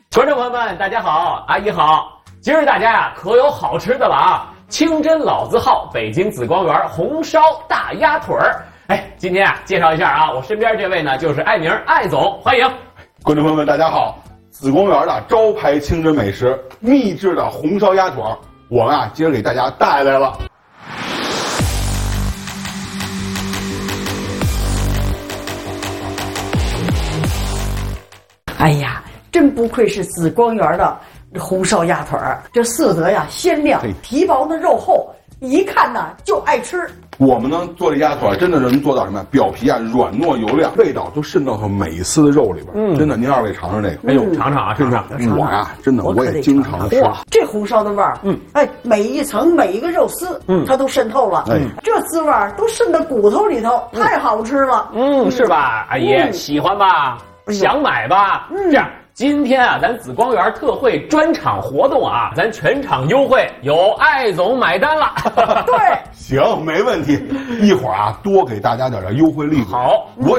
观众朋友们，大家好，阿姨好。今儿大家呀可有好吃的了啊！清真老字号北京紫光园红烧大鸭腿儿。哎，今天啊介绍一下啊，我身边这位呢就是艾明艾总，欢迎。 观众朋友们，大家好！紫光园的招牌清真美食，秘制的红烧鸭腿儿，我们啊今儿给大家带来了。 哎呀，真不愧是紫光园的红烧鸭腿儿，这色泽呀鲜亮，皮薄的肉厚，一看呢就爱吃。 我们呢做这鸭腿儿，真的能做到什么？表皮啊软糯油亮，味道都渗到它每一丝的肉里边。真的，您二位尝尝这个。 哎呦，尝尝啊，尝尝。 我呀，真的我也经常吃。 哇，这红烧的味儿，每一层每一个肉丝，它都渗透了。这滋味儿都渗到骨头里头，太好吃了。 是吧，阿姨？喜欢吧？想买吧？这样。今天啊，咱紫光园特惠专场活动啊，咱全场优惠，有艾总买单了。 对， 行，没问题。一会儿啊，多给大家点优惠力度。 好， 我